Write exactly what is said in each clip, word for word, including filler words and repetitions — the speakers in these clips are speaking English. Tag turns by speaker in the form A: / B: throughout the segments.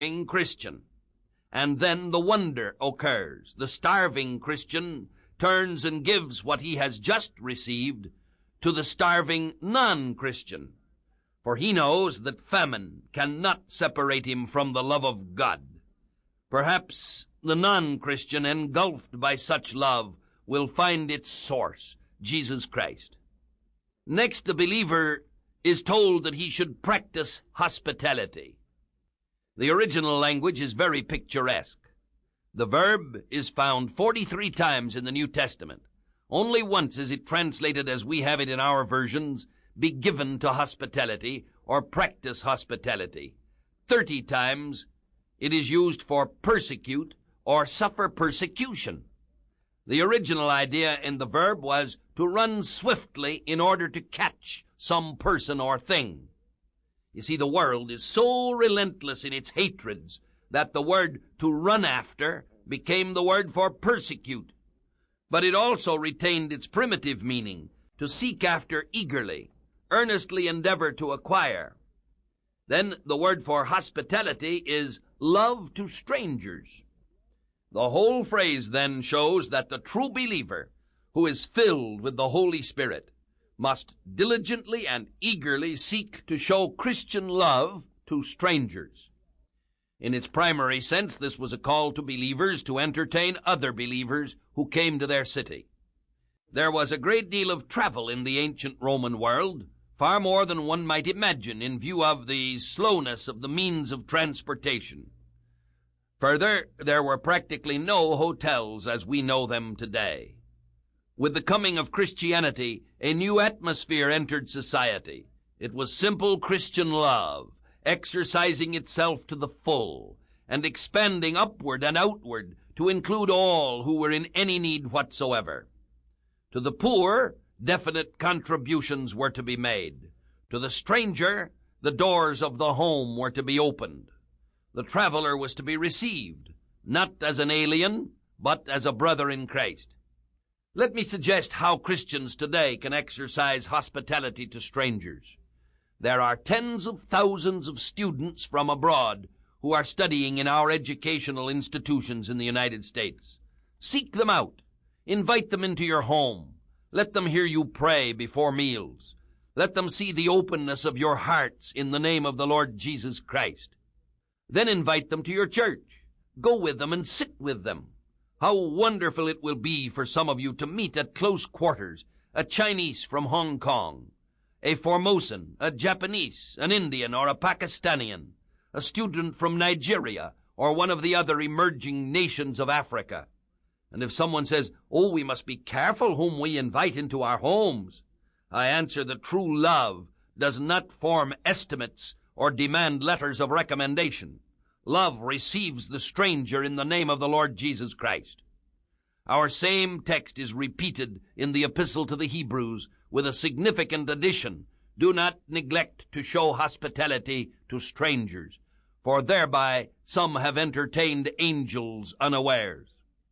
A: Christian. And then the wonder occurs. The starving Christian turns and gives what he has just received to the starving non-Christian, for he knows that famine cannot separate him from the love of God. Perhaps the non-Christian, engulfed by such love, will find its source, Jesus Christ. Next, the believer is told that he should practice hospitality. The original language is very picturesque. The verb is found forty-three times in the New Testament. Only once is it translated as we have it in our versions, be given to hospitality or practice hospitality. Thirty times it is used for persecute or suffer persecution. The original idea in the verb was to run swiftly in order to catch some person or thing. You see, the world is so relentless in its hatreds that the word to run after became the word for persecute. But it also retained its primitive meaning, to seek after eagerly, earnestly endeavor to acquire. Then the word for hospitality is love to strangers. The whole phrase then shows that the true believer, who is filled with the Holy Spirit, must diligently and eagerly seek to show Christian love to strangers. In its primary sense, this was a call to believers to entertain other believers who came to their city. There was a great deal of travel in the ancient Roman world, far more than one might imagine in view of the slowness of the means of transportation. Further, there were practically no hotels as we know them today. With the coming of Christianity, a new atmosphere entered society. It was simple Christian love, exercising itself to the full, and expanding upward and outward to include all who were in any need whatsoever. To the poor, definite contributions were to be made. To the stranger, the doors of the home were to be opened. The traveler was to be received, not as an alien, but as a brother in Christ. Let me suggest how Christians today can exercise hospitality to strangers. There are tens of thousands of students from abroad who are studying in our educational institutions in the United States. Seek them out. Invite them into your home. Let them hear you pray before meals. Let them see the openness of your hearts in the name of the Lord Jesus Christ. Then invite them to your church. Go with them and sit with them. How wonderful it will be for some of you to meet at close quarters a Chinese from Hong Kong, a Formosan, a Japanese, an Indian, or a Pakistanian, a student from Nigeria, or one of the other emerging nations of Africa. And if someone says, "Oh, we must be careful whom we invite into our homes," I answer that true love does not form estimates or demand letters of recommendation. Love receives the stranger in the name of the Lord Jesus Christ. Our same text is repeated in the Epistle to the Hebrews with a significant addition: do not neglect to show hospitality to strangers, for thereby some have entertained angels unawares.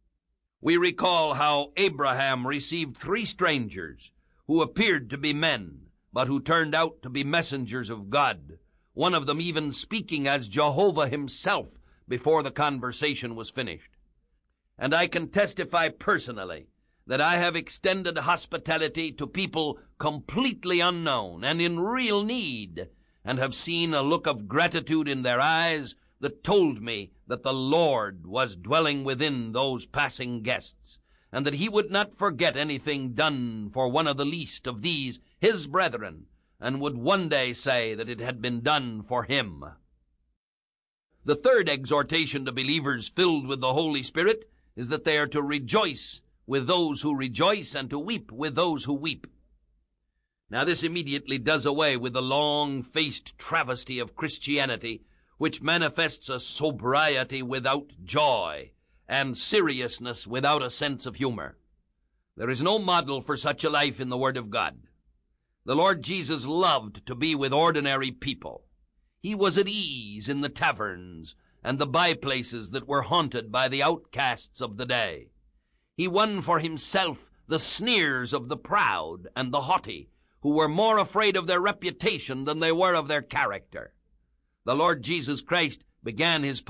A: We recall how Abraham received three strangers who appeared to be men, but who turned out to be messengers of God, one of them even speaking as Jehovah himself before the conversation was finished. And I can testify personally that I have extended hospitality to people completely unknown and in real need, and have seen a look of gratitude in their eyes that told me that the Lord was dwelling within those passing guests, and that he would not forget anything done for one of the least of these his brethren, and would one day say that it had been done for him. The third exhortation to believers filled with the Holy Spirit is that they are to rejoice with those who rejoice and to weep with those who weep. Now this immediately does away with the long-faced travesty of Christianity, which manifests a sobriety without joy and seriousness without a sense of humor. There is no model for such a life in the Word of God. The Lord Jesus loved to be with ordinary people. He was at ease in the taverns and the by-places that were haunted by the outcasts of the day. He won for himself the sneers of the proud and the haughty, who were more afraid of their reputation than they were of their character. The Lord Jesus Christ began his